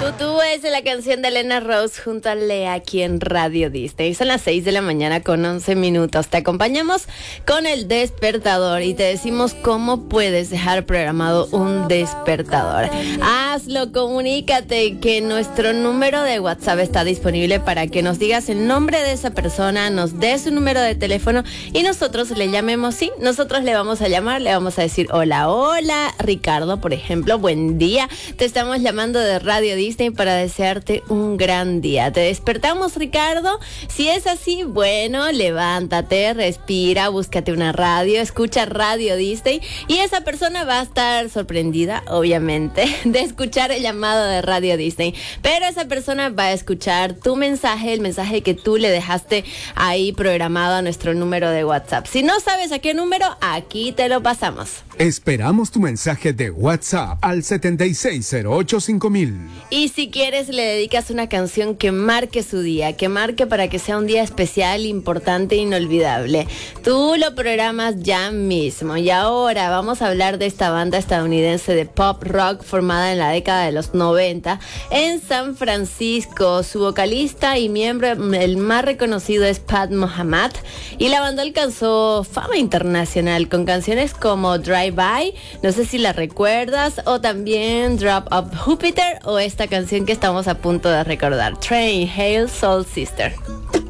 Tú es la canción de Elena Rose junto a Lea aquí en Radio Disney. Son las 6 de la mañana con 11 minutos. Te acompañamos con el despertador y te decimos cómo puedes dejar programado un despertador. Hazlo, comunícate que nuestro número de WhatsApp está disponible para que nos digas el nombre de esa persona, nos des su número de teléfono y nosotros le llamemos. Sí, nosotros le vamos a llamar, le vamos a decir hola, hola, Ricardo, por ejemplo, buen día. Te estamos llamando de Radio Disney para desearte un gran día. ¿Te despertamos, Ricardo? Si es así, bueno, levántate, respira, búscate una radio, escucha Radio Disney y esa persona va a estar sorprendida, obviamente, de escuchar el llamado de Radio Disney. Pero esa persona va a escuchar tu mensaje, el mensaje que tú le dejaste ahí programado a nuestro número de WhatsApp. Si no sabes a qué número, aquí te lo pasamos. Esperamos tu mensaje de WhatsApp al 76085000. Y si quieres, le dedicas una canción que marque su día, que marque para que sea un día especial, importante e inolvidable. Tú lo programas ya mismo. Y ahora vamos a hablar de esta banda estadounidense de pop rock formada en la década de los 90 en San Francisco. Su vocalista y miembro, el más reconocido, es Pat Mohammed. Y la banda alcanzó fama internacional con canciones como Drive By, no sé si la recuerdas, o también Drop of Jupiter, o esta canción que estamos a punto de recordar, Train, Hail Soul Sister.